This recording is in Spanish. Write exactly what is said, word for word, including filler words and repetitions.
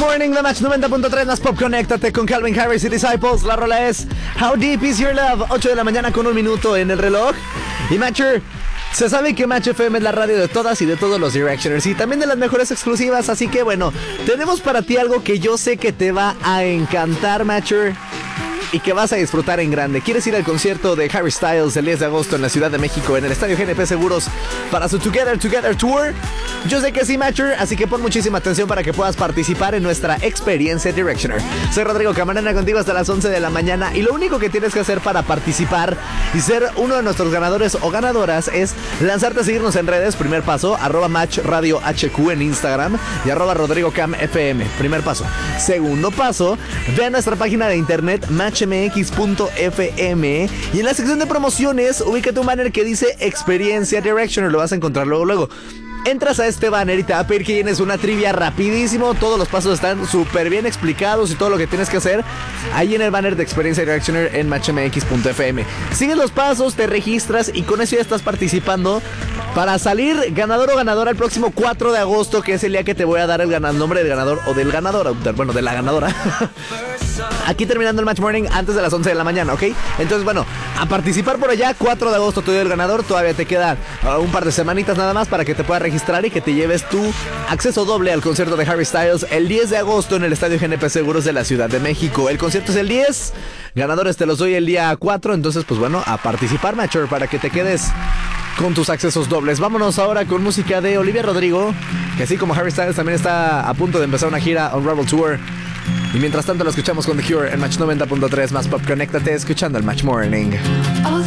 Morning, The Match noventa punto tres, más pop, conéctate con Calvin Harris y Disciples. La rola es How Deep Is Your Love, ocho de la mañana con un minuto en el reloj. Y Matcher, se sabe que Match F M es la radio de todas y de todos los Directioners y también de las mejores exclusivas, así que bueno, tenemos para ti algo que yo sé que te va a encantar, Matcher, y que vas a disfrutar en grande. ¿Quieres ir al concierto de Harry Styles el diez de agosto en la Ciudad de México en el Estadio G N P Seguros para su Together Together Tour? Yo sé que sí, Matcher, así que pon muchísima atención para que puedas participar en nuestra experiencia Directioner. Soy Rodrigo Camarena contigo hasta las once de la mañana y lo único que tienes que hacer para participar y ser uno de nuestros ganadores o ganadoras es lanzarte a seguirnos en redes. Primer paso, arroba Match Radio H Q en Instagram y arroba Rodrigo Cam F M. Primer paso. Segundo paso, ve a nuestra página de internet match m x punto f m y en la sección de promociones ubícate un banner que dice Experiencia Directioner. Lo vas a encontrar luego luego. Entras a este banner y te va a pedir que llenes una trivia rapidísimo. Todos los pasos están súper bien explicados y todo lo que tienes que hacer ahí en el banner de Experiencia Directioner en match m x punto f m. Sigues los pasos, te registras y con eso ya estás participando para salir ganador o ganadora el próximo cuatro de agosto, que es el día que te voy a dar el ganador, nombre del ganador o del ganador, bueno, de la ganadora. Aquí terminando el Match Morning antes de las once de la mañana, ¿ok? Entonces, bueno, a participar por allá, cuatro de agosto te doy el ganador. Todavía te quedan uh, un par de semanitas nada más para que te puedas registrar y que te lleves tu acceso doble al concierto de Harry Styles el diez de agosto en el Estadio G N P Seguros de la Ciudad de México. El concierto es el diez, ganadores te los doy el día cuatro, entonces pues bueno, a participar, Matcher, para que te quedes con tus accesos dobles. Vámonos ahora con música de Olivia Rodrigo, que así como Harry Styles también está a punto de empezar una gira Unravel Tour. Y mientras tanto lo escuchamos con The Cure en Match noventa punto tres, más pop, conéctate escuchando el Match Morning.